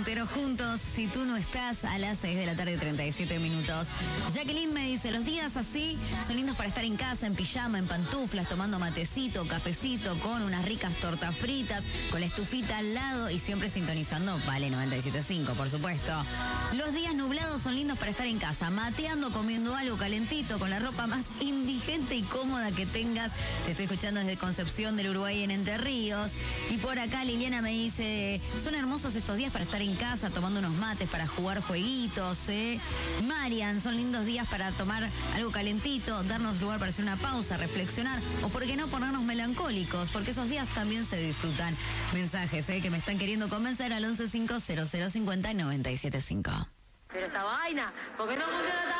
Montero juntos, si tú no estás, a las 6 de la tarde, 37 minutos. Jacqueline me dice, los días así son lindos para estar en casa, en pijama, en pantuflas, tomando matecito, cafecito, con unas ricas tortas fritas, con la estufita al lado y siempre sintonizando Vale 97.5, por supuesto. Los días nublados son lindos para estar en casa, mateando, comiendo algo calentito, con la ropa más indigente y cómoda que tengas. Te estoy escuchando desde Concepción del Uruguay en Entre Ríos. Y por acá Liliana me dice, son hermosos estos días para estar en casa, tomando unos mates, para jugar jueguitos, Marian, son lindos días para tomar algo calentito, darnos lugar para hacer una pausa, reflexionar, o por qué no ponernos melancólicos, porque esos días también se disfrutan. Mensajes, que me están queriendo convencer al 1150050975. Pero esta vaina, ¿por qué no funciona esta